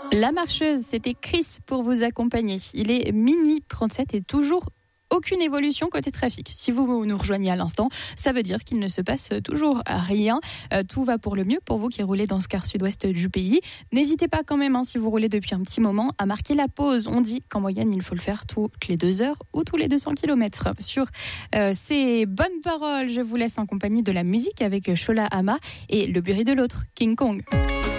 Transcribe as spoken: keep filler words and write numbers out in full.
La marcheuse, c'était Chris pour vous accompagner. Il est minuit trente-sept et toujours aucune évolution côté trafic. Si vous nous rejoignez à l'instant, ça veut dire qu'il ne se passe toujours rien. Euh, tout va pour le mieux pour vous qui roulez dans ce quart sud-ouest du pays. N'hésitez pas quand même, hein, si vous roulez depuis un petit moment, à marquer la pause. On dit qu'en moyenne, il faut le faire toutes les deux heures ou tous les deux cents kilomètres. Sur euh, ces bonnes paroles, je vous laisse en compagnie de la musique avec Shola Ama et Le bruit de l'autre, King Kong.